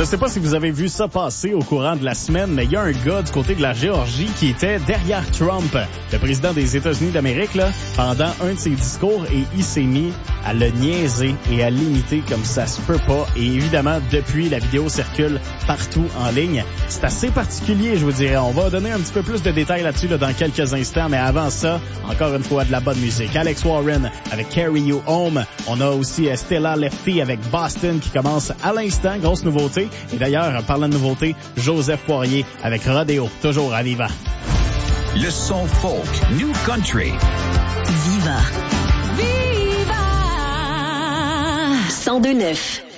Je sais pas si vous avez vu ça passer au courant de la semaine, mais il y a un gars du côté de la Géorgie qui était derrière Trump, le président des États-Unis d'Amérique, là, pendant un de ses discours, et il s'est mis à le niaiser et à l'imiter comme ça se peut pas. Et évidemment, depuis, la vidéo circule partout en ligne. C'est assez particulier, je vous dirais. On va donner un petit peu plus de détails là-dessus là, dans quelques instants, mais avant ça, encore une fois, de la bonne musique. Alex Warren avec Carry You Home. On a aussi Stella Lefty avec Boston qui commence à l'instant. Grosse nouveauté. Et d'ailleurs, parlant de nouveauté, Joseph Poirier avec Rodeo. Toujours à Viva. Le son folk, New Country. Viva. Viva. 102.9.